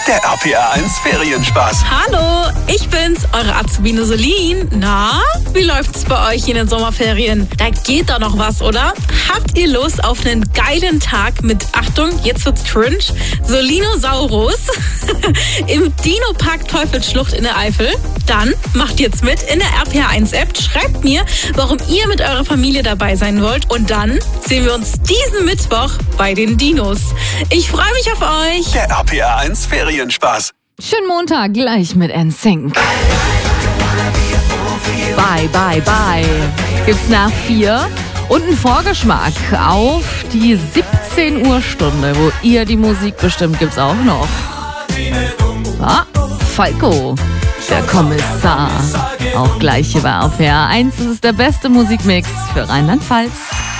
Der RPR1 Ferienspaß. Hallo, ich bin's, eure Azubine Solin. Na, wie läuft's bei euch in den Sommerferien? Da geht doch noch was, oder? Habt ihr Lust auf einen geilen Tag mit, Achtung, jetzt wird's cringe, Solinosaurus im Dino-Park Teufelsschlucht in der Eifel? Dann macht jetzt mit in der RPR1-App, schreibt mir, warum ihr mit eurer Familie dabei sein wollt und dann sehen wir uns diesen Mittwoch bei den Dinos. Ich freue mich auf euch. Der RPR1 Ferienspaß. Schönen Montag, gleich mit NSYNC. Bye, bye, bye. Gibt's nach 4 und einen Vorgeschmack auf die 17 Uhr Stunde, wo ihr die Musik bestimmt, gibt's auch noch. Falco, der Kommissar. Auch gleich hier bei RPR1. Das ist der beste Musikmix für Rheinland-Pfalz.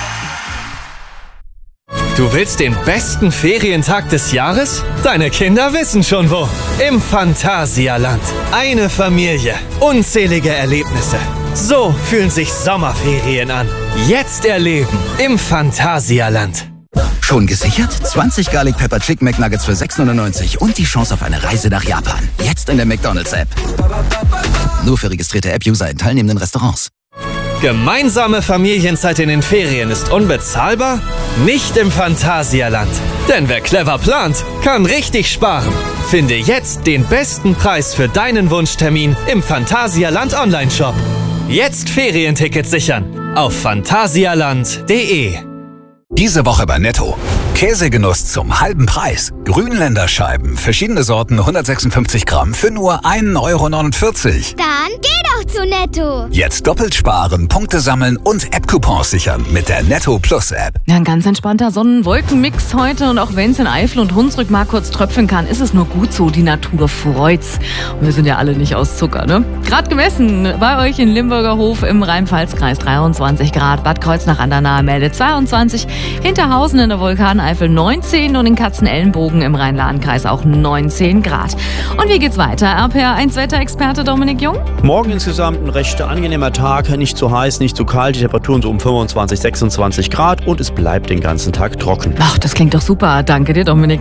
Du willst den besten Ferientag des Jahres? Deine Kinder wissen schon wo. Im Phantasialand. Eine Familie. Unzählige Erlebnisse. So fühlen sich Sommerferien an. Jetzt erleben im Phantasialand. Schon gesichert? 20 Garlic Pepper Chicken McNuggets für 6,99 und die Chance auf eine Reise nach Japan. Jetzt in der McDonald's-App. Nur für registrierte App-User in teilnehmenden Restaurants. Gemeinsame Familienzeit in den Ferien ist unbezahlbar? Nicht im Phantasialand. Denn wer clever plant, kann richtig sparen. Finde jetzt den besten Preis für deinen Wunschtermin im Phantasialand Online-Shop. Jetzt Ferientickets sichern auf phantasialand.de. Diese Woche bei Netto. Käsegenuss zum halben Preis. Grünländerscheiben, verschiedene Sorten, 156 Gramm für nur 1,49 Euro. Dann geh doch zu Netto. Jetzt doppelt sparen, Punkte sammeln und App-Coupons sichern mit der Netto Plus App. Ja, ein ganz entspannter Sonnen-Wolken-Mix heute und auch wenn es in Eifel und Hunsrück mal kurz tröpfeln kann, ist es nur gut so, die Natur freut's. Und wir sind ja alle nicht aus Zucker, ne? Gerade gemessen bei euch in Limburger Hof im Rhein-Pfalz-Kreis 23 Grad, Bad Kreuznach an der Nahe meldet 22, Hinterhausen in der Vulkaneifel 19 und in Katzenelnbogen im Rhein-Lahn-Kreis auch 19 Grad. Und wie geht's weiter? RPR1-Wetterexperte Dominik Jung? Morgen insgesamt ein recht angenehmer Tag, nicht zu heiß, nicht zu kalt, die Temperaturen so um 25, 26 Grad und es bleibt den ganzen Tag trocken. Ach, das klingt doch super. Danke dir, Dominik.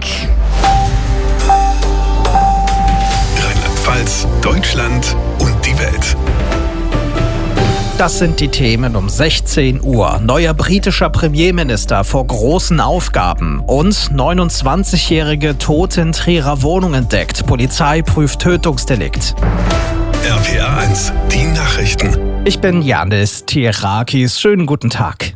Rheinland-Pfalz, Deutschland und die Welt. Das sind die Themen um 16 Uhr. Neuer britischer Premierminister vor großen Aufgaben. Und 29-jährige tot in Trierer Wohnung entdeckt. Polizei prüft Tötungsdelikt. RPR1, die Nachrichten. Ich bin Yannis Tirakis. Schönen guten Tag.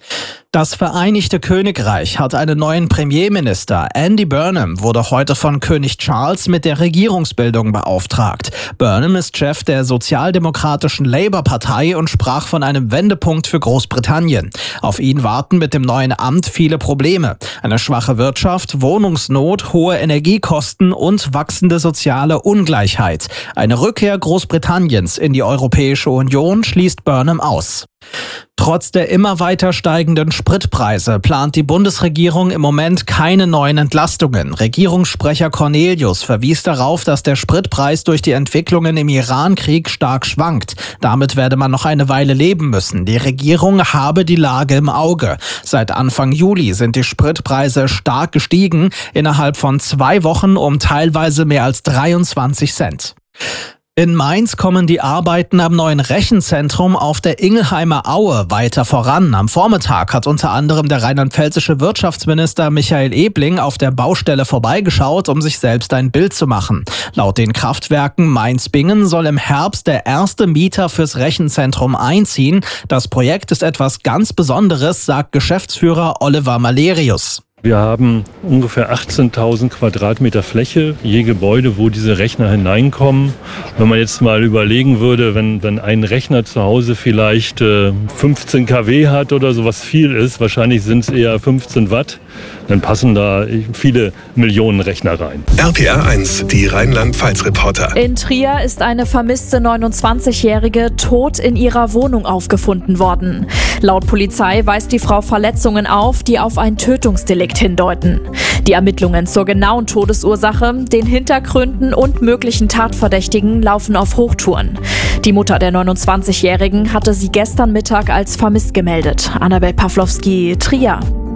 Das Vereinigte Königreich hat einen neuen Premierminister. Andy Burnham wurde heute von König Charles mit der Regierungsbildung beauftragt. Burnham ist Chef der sozialdemokratischen Labour-Partei und sprach von einem Wendepunkt für Großbritannien. Auf ihn warten mit dem neuen Amt viele Probleme. Eine schwache Wirtschaft, Wohnungsnot, hohe Energiekosten und wachsende soziale Ungleichheit. Eine Rückkehr Großbritanniens in die Europäische Union schließt Burnham aus. Trotz der immer weiter steigenden Spritpreise plant die Bundesregierung im Moment keine neuen Entlastungen. Regierungssprecher Cornelius verwies darauf, dass der Spritpreis durch die Entwicklungen im Iran-Krieg stark schwankt. Damit werde man noch eine Weile leben müssen. Die Regierung habe die Lage im Auge. Seit Anfang Juli sind die Spritpreise stark gestiegen, innerhalb von 2 Wochen um teilweise mehr als 23 Cent. In Mainz kommen die Arbeiten am neuen Rechenzentrum auf der Ingelheimer Aue weiter voran. Am Vormittag hat unter anderem der rheinland-pfälzische Wirtschaftsminister Michael Ebling auf der Baustelle vorbeigeschaut, um sich selbst ein Bild zu machen. Laut den Kraftwerken Mainz-Bingen soll im Herbst der erste Mieter fürs Rechenzentrum einziehen. Das Projekt ist etwas ganz Besonderes, sagt Geschäftsführer Oliver Malerius. Wir haben ungefähr 18.000 Quadratmeter Fläche, je Gebäude, wo diese Rechner hineinkommen. Wenn man jetzt mal überlegen würde, wenn ein Rechner zu Hause vielleicht 15 kW hat oder so, was viel ist, wahrscheinlich sind es eher 15 Watt, dann passen da viele Millionen Rechner rein. RPR1, die Rheinland-Pfalz-Reporter. In Trier ist eine vermisste 29-Jährige tot in ihrer Wohnung aufgefunden worden. Laut Polizei weist die Frau Verletzungen auf, die auf ein Tötungsdelikt hindeuten. Die Ermittlungen zur genauen Todesursache, den Hintergründen und möglichen Tatverdächtigen laufen auf Hochtouren. Die Mutter der 29-Jährigen hatte sie gestern Mittag als vermisst gemeldet. Annabel Pawlowski, Trier.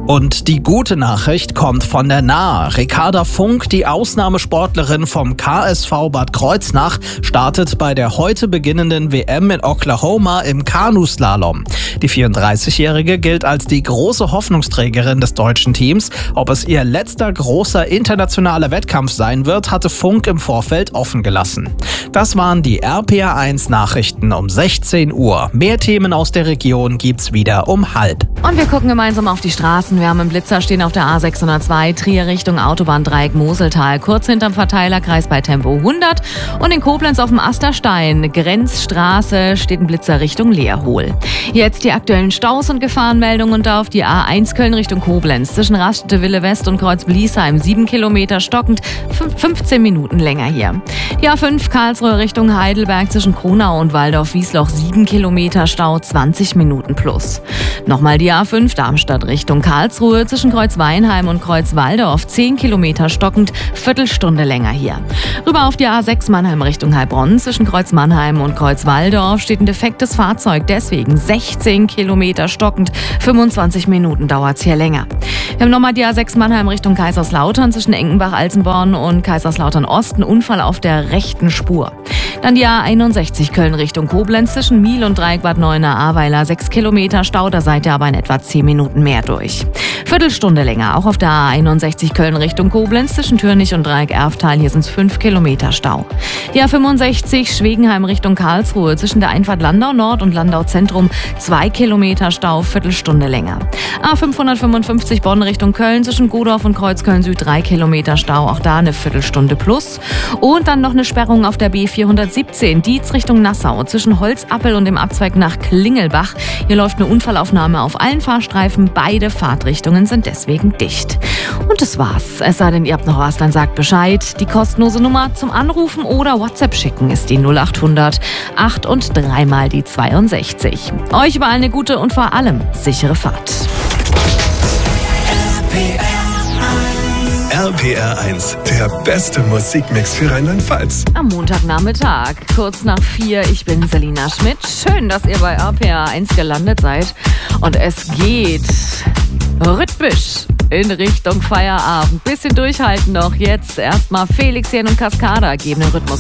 Und die gute Nachricht kommt von der Nahe. Ricarda Funk, die Ausnahmesportlerin vom KSV Bad Kreuznach, startet bei der heute beginnenden WM in Oklahoma im Kanuslalom. Die 34-Jährige gilt als die große Hoffnungsträgerin des deutschen Teams. Ob es ihr letzter großer internationaler Wettkampf sein wird, hatte Funk im Vorfeld offen gelassen. Das waren die RPR1 Nachrichten um 16 Uhr. Mehr Themen aus der Region gibt's wieder um 12:30. Und wir gucken gemeinsam auf die Straßen. Wir haben einen Blitzer stehen auf der A602, Trier Richtung Autobahndreieck Moseltal, kurz hinterm Verteilerkreis bei Tempo 100. Und in Koblenz auf dem Asterstein, Grenzstraße, steht ein Blitzer Richtung Leerhohl. Jetzt die aktuellen Staus und Gefahrenmeldungen da auf die A1 Köln Richtung Koblenz. Zwischen Raststätte Wille West und Kreuz Bliesheim 7 Kilometer stockend, 15 Minuten länger hier. Die A5 Karlsruhe Richtung Heidelberg zwischen Kronau und Waldorf-Wiesloch 7 Kilometer Stau, 20 Minuten plus. Nochmal die A5 Darmstadt Richtung Karlsruhe zwischen Kreuz Weinheim und Kreuz Waldorf 10 Kilometer stockend, Viertelstunde länger hier. Rüber auf die A6 Mannheim Richtung Heilbronn zwischen Kreuz Mannheim und Kreuz Waldorf steht ein defektes Fahrzeug, deswegen 16 Kilometer stockend, 25 Minuten dauert's hier länger. Wir haben nochmal die A6 Mannheim Richtung Kaiserslautern zwischen Enkenbach-Alzenborn und Kaiserslautern Ost, ein Unfall auf der rechten Spur. Dann die A61 Köln Richtung Koblenz zwischen Miel und Dreieck Bad Neuenahr-Ahrweiler 6 Kilometer Stau, da seid ihr aber in etwa 10 Minuten mehr durch. Viertelstunde länger, auch auf der A61 Köln Richtung Koblenz zwischen Türnich und Dreieck Erftal, hier sind es 5 Kilometer Stau. Die A65 Schwegenheim Richtung Karlsruhe zwischen der Einfahrt Landau Nord und Landau Zentrum 2 Kilometer Stau, Viertelstunde länger. A555 Bonn Richtung Köln zwischen Godorf und Kreuzköln Süd 3 Kilometer Stau, auch da eine Viertelstunde plus. Und dann noch eine Sperrung auf der B417 Dietz Richtung Nassau zwischen Holzappel und dem Abzweig nach Klingelbach. Hier läuft eine Unfallaufnahme auf allen Fahrstreifen, beide Fahrtrichtungen sind deswegen dicht. Und das war's. Es sei denn, ihr habt noch was, dann sagt Bescheid. Die kostenlose Nummer zum Anrufen oder WhatsApp schicken ist die 0800 8 und 3 mal die 62. Euch überall eine gute und vor allem sichere Fahrt. RPR1, der beste Musikmix für Rheinland-Pfalz. Am Montagnachmittag, kurz nach 4, ich bin Selina Schmidt. Schön, dass ihr bei RPR1 gelandet seid. Und es geht rhythmisch in Richtung Feierabend. Bisschen durchhalten noch. Jetzt erstmal Felix Jähn und Cascada geben den Rhythmus